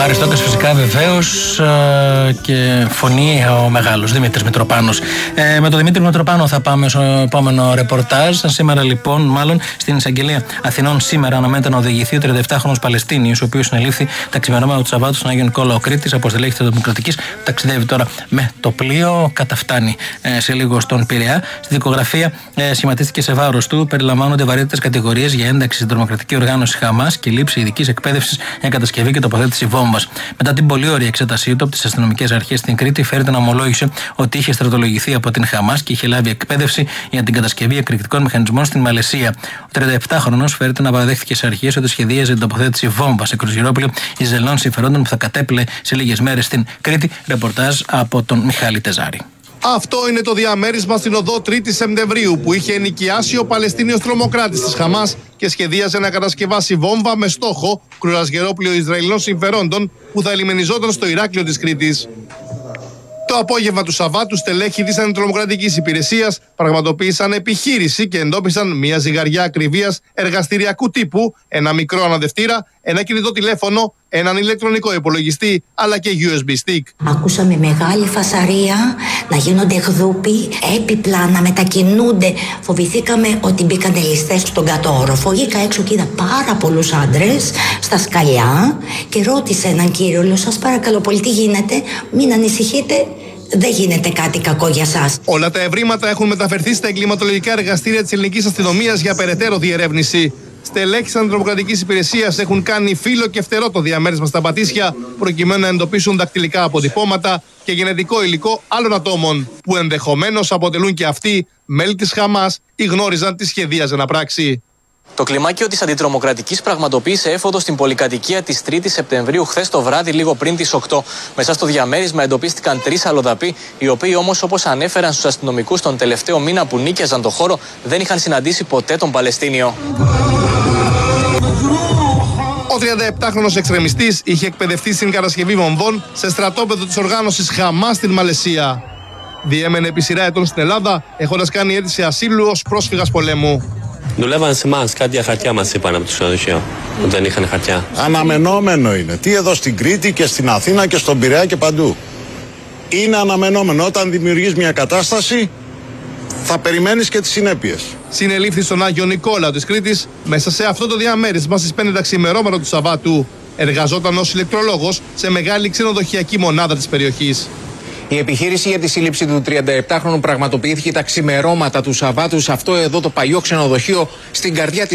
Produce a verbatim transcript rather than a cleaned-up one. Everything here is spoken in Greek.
Αριστότες φυσικά βεβαίως και φωνή ο μεγάλος Δημήτρης Μητροπάνος. Ε, με τον Δημήτρη Μητροπάνο θα πάμε στο επόμενο ρεπορτάζ. Σήμερα λοιπόν, μάλλον στην εισαγγελία Αθηνών, σήμερα αναμένεται να οδηγηθεί ο τριανταεπτάχρονος Παλαιστίνιος, ο οποίος συνελήφθη τα ξημερώματα του Σαββάτου στον Άγιο Νικόλαο Κρήτης από στελέχη της Δημοκρατικής. Ταξιδεύει τώρα με το πλοίο, καταφτάνει ε, σε λίγο στον Πειραιά. Στη δικογραφία ε, σχηματίστηκε σε βάρος του. Περιλαμβάνονται βαρύτερες κατηγορίες για ένταξη στην τρομοκρατική οργάνωση Χαμάς και λήψη ειδικής εκπαίδευσης για κατασκευή και τοποθέτηση βόμβας. Μετά την πολύ ωραία εξέτασή του από τις αστυνομικές αρχές στην Κρήτη, φέρεται να ομολόγησε ότι είχε στρατολογηθεί από την Χαμάς και είχε λάβει εκπαίδευση για την κατασκευή εκρηκτικών μηχανισμών στην Μαλαισία. Ο τριανταεπτάχρονος φέρεται να παραδέχθηκε σε αρχές ότι σχεδίαζε την τοποθέτηση βόμβας σε κρουαζιερόπλοιο Ισραηλινών συμφερόντων που θα κατέπλε σε λίγες μέρες στην Κρήτη. Ρεπορτάζ από τον Μιχάλη Τεζάρη. Αυτό είναι το διαμέρισμα στην οδό τρίτη Σεπτεμβρίου που είχε ενοικιάσει ο Παλαιστίνιος τρομοκράτης της Χαμάς και σχεδίαζε να κατασκευάσει βόμβα με στόχο κρουαζιερόπλοιο Ισραηλινών συμφερόντων που θα ελιμενιζόταν στο Ηράκλειο της Κρήτης. Το απόγευμα του Σαββάτου, στελέχη της αντιτρομοκρατικής υπηρεσίας πραγματοποίησαν επιχείρηση και εντόπισαν μια ζυγαριά ακριβίας εργαστηριακού τύπου, ένα μικρό αναδευτήρα, ένα κινητό τηλέφωνο, έναν ηλεκτρονικό υπολογιστή αλλά και γιου ες μπι stick. Ακούσαμε μεγάλη φασαρία, να γίνονται γδούποι, έπιπλα να μετακινούνται. Φοβηθήκαμε ότι μπήκαν ληστές στον κάτω όροφο. Βγήκα έξω και είδα πάρα πολλούς άντρες στα σκαλιά και ρώτησε έναν κύριο, λέω, σας παρακαλώ πολύ, τι γίνεται, μην ανησυχείτε. Δεν γίνεται κάτι κακό για σας. Όλα τα ευρήματα έχουν μεταφερθεί στα εγκληματολογικά εργαστήρια της ελληνικής αστυνομίας για περαιτέρω διερεύνηση. Στελέχοι της αντιτρομοκρατικής υπηρεσίας έχουν κάνει φύλλο και φτερό το διαμέρισμα στα Πατήσια, προκειμένου να εντοπίσουν δακτυλικά αποτυπώματα και γενετικό υλικό άλλων ατόμων, που ενδεχομένως αποτελούν και αυτοί μέλη της Χαμάς ή γνώριζαν τι σχεδίαζε να πράξει. Το κλιμάκιο της αντιτρομοκρατικής πραγματοποίησε έφοδο στην πολυκατοικία της τρίτης Σεπτεμβρίου χθες το βράδυ, λίγο πριν τις οκτώ. Μέσα στο διαμέρισμα εντοπίστηκαν τρεις αλλοδαποί, οι οποίοι όμως, όπως ανέφεραν στους αστυνομικούς τον τελευταίο μήνα που νίκιαζαν το χώρο, δεν είχαν συναντήσει ποτέ τον Παλαιστίνιο. Ο τριανταεπτάχρονος εξτρεμιστής είχε εκπαιδευτεί στην κατασκευή βομβών σε στρατόπεδο της οργάνωσης Χαμάς στην Μαλαισία. Διέμενε επί σειρά ετών στην Ελλάδα, έχοντας κάνει αίτηση ασύλου ως πρόσφυγας πολέμου. Δουλεύαν σε εμάς, κάτι για χαρτιά μας είπαν από το ξενοδοχείο, που δεν είχαν χαρτιά. Αναμενόμενο είναι. Τι εδώ στην Κρήτη και στην Αθήνα και στον Πειραιά και παντού. Είναι αναμενόμενο. Όταν δημιουργείς μια κατάσταση, θα περιμένεις και τις συνέπειες. Συνελήφθη στον Άγιο Νικόλαο της Κρήτης μέσα σε αυτό το διαμέρισμα στις πέντε τα ξημερώματα του Σαββάτου. Εργαζόταν ως ηλεκτρολόγος σε μεγάλη ξενοδοχειακή μονάδα της περιοχής. Η επιχείρηση για τη σύλληψη του τριανταεπτάχρονου πραγματοποιήθηκε τα ξημερώματα του Σαββάτου σε αυτό εδώ το παλιό ξενοδοχείο στην καρδιά της